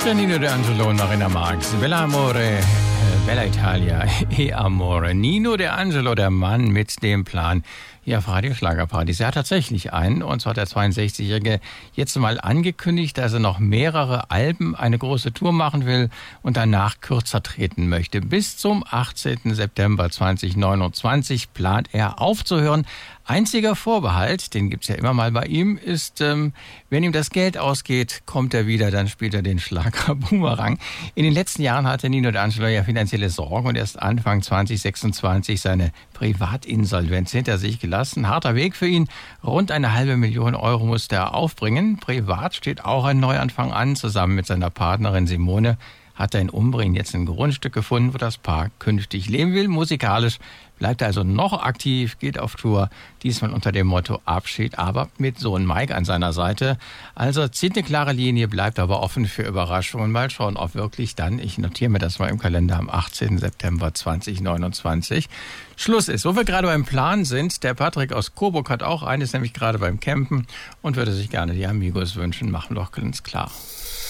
Nino D'Angelo und Marina Marx. Bella Amore, Bella Italia, e Amore. Nino D'Angelo, der Mann mit dem Plan hier auf Radio Schlagerpartys. Er hat tatsächlich einen, und zwar hat der 62-Jährige jetzt mal angekündigt, dass er noch mehrere Alben, eine große Tour machen will und danach kürzer treten möchte. Bis zum 18. September 2029 plant er aufzuhören. Einziger Vorbehalt, den gibt's ja immer mal bei ihm, ist, wenn ihm das Geld ausgeht, kommt er wieder, dann spielt er den Schlager Boomerang. In den letzten Jahren hatte Nino D'Angelo ja finanzielle Sorgen und erst Anfang 2026 seine Privatinsolvenz hinter sich gelassen. Harter Weg für ihn. Rund 500.000 Euro musste er aufbringen. Privat steht auch ein Neuanfang an. Zusammen mit seiner Partnerin Simone hat er in Umbrien jetzt ein Grundstück gefunden, wo das Paar künftig leben will. Musikalisch bleibt er also noch aktiv, geht auf Tour, diesmal unter dem Motto Abschied, aber mit Sohn Mike an seiner Seite. Also zieht eine klare Linie, bleibt aber offen für Überraschungen. Mal schauen, ob wirklich dann, ich notiere mir das mal im Kalender, am 18. September 2029 Schluss ist. Wo wir gerade beim Plan sind, der Patrick aus Coburg hat auch eines, nämlich gerade beim Campen, und würde sich gerne die Amigos wünschen. Machen wir doch ganz klar.